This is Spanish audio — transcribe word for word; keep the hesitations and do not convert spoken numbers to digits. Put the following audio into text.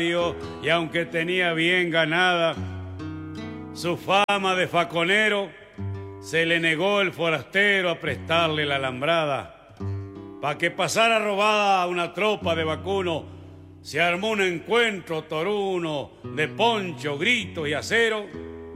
y aunque tenía bien ganada su fama de faconero, se le negó el forastero a prestarle la alambrada. Pa' que pasara robada a una tropa de vacuno, se armó un encuentro toruno de poncho, grito y acero,